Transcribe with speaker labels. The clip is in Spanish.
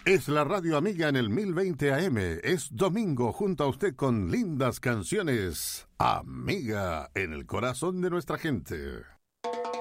Speaker 1: Es la radio amiga en el 1020 AM. Es domingo junto a usted con lindas canciones. Amiga en el corazón de nuestra gente.